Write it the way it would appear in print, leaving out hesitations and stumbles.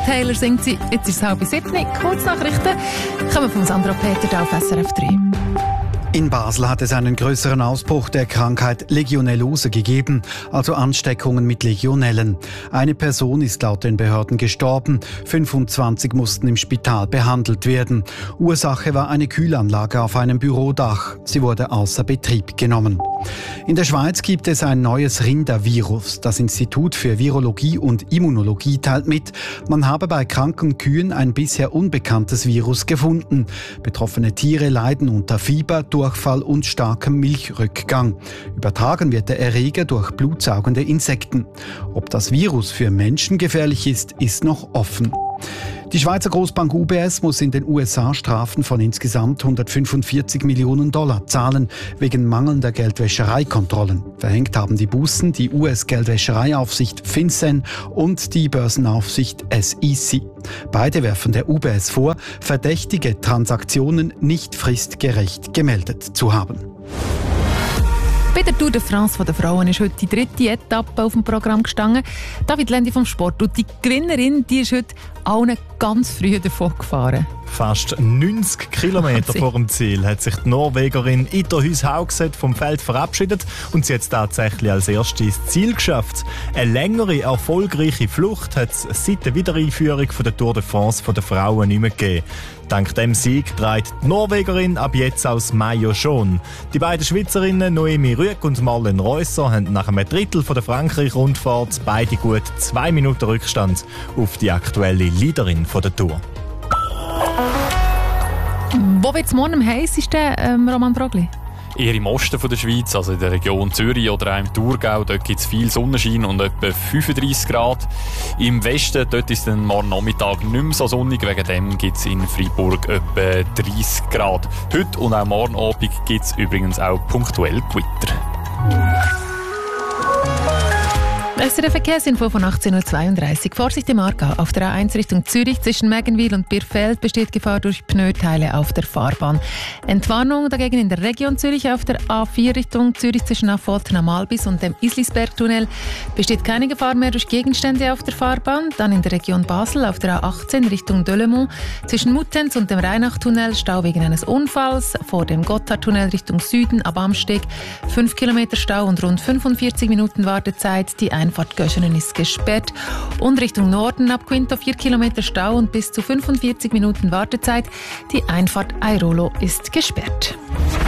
Taylor singt sie. Jetzt ist es 6:30. Kurznachrichten kommen von Sandra Peter auf SRF 3. In Basel hat es einen größeren Ausbruch der Krankheit Legionellose gegeben, also Ansteckungen mit Legionellen. Eine Person ist laut den Behörden gestorben, 25 mussten im Spital behandelt werden. Ursache war eine Kühlanlage auf einem Bürodach. Sie wurde außer Betrieb genommen. In der Schweiz gibt es ein neues Rindervirus. Das Institut für Virologie und Immunologie teilt mit, man habe bei kranken Kühen ein bisher unbekanntes Virus gefunden. Betroffene Tiere leiden unter Fieber, Durchfall und starkem Milchrückgang. Übertragen wird der Erreger durch blutsaugende Insekten. Ob das Virus für Menschen gefährlich ist, ist noch offen. Die Schweizer Großbank UBS muss in den USA Strafen von insgesamt $145 Millionen zahlen, wegen mangelnder Geldwäschereikontrollen. Verhängt haben die Bußen die US-Geldwäschereiaufsicht FinCEN und die Börsenaufsicht SEC. Beide werfen der UBS vor, verdächtige Transaktionen nicht fristgerecht gemeldet zu haben. Bei der Tour de France der Frauen ist heute die 3. Etappe auf dem Programm gestanden. David Lendi vom Sport. Und die Gewinnerin, die ist heute allen ganz früh davon gefahren. Fast 90 Kilometer vor dem Ziel hat sich die Norwegerin Ida Hus-Haugset vom Feld verabschiedet und sie hat es tatsächlich als erste ins Ziel geschafft. Eine längere, erfolgreiche Flucht hat es seit der Wiedereinführung der Tour de France der Frauen nicht mehr gegeben. Dank dem Sieg trägt die Norwegerin ab jetzt aus Maillot schon. Die beiden Schweizerinnen Noemi Rüegg und Marlene Reusser haben nach einem Drittel der Frankreich-Rundfahrt beide gut 2 Minuten Rückstand auf die aktuelle Leaderin der Tour. Wo wird es morgen am heißesten, Roman Brogli? Eher im Osten der Schweiz, also in der Region Zürich oder auch im Thurgau, dort gibt es viel Sonnenschein und etwa 35 Grad. Im Westen, dort ist dann morgen Nachmittag nicht mehr so sonnig, wegen dem gibt es in Freiburg etwa 30 Grad. Heute und auch morgen Abend gibt es übrigens auch punktuell Gewitter. Das ist der Verkehrsinfo von 18.32 Uhr. Vorsicht im Aargau. Auf der A1 Richtung Zürich zwischen Meggenwil und Birfeld besteht Gefahr durch Pneuteile auf der Fahrbahn. Entwarnung dagegen in der Region Zürich auf der A4 Richtung Zürich zwischen Affoltern am Albis und dem Islisbergtunnel besteht keine Gefahr mehr durch Gegenstände auf der Fahrbahn. Dann in der Region Basel auf der A18 Richtung Delemont zwischen Muttenz und dem Rheinachtunnel Stau wegen eines Unfalls. Vor dem Gotthardtunnel Richtung Süden ab Amsteg 5 Kilometer Stau und rund 45 Minuten Wartezeit. Die Einfahrt Göschenen ist gesperrt. Und Richtung Norden ab Quinto 4 Kilometer Stau und bis zu 45 Minuten Wartezeit. Die Einfahrt Airolo ist gesperrt.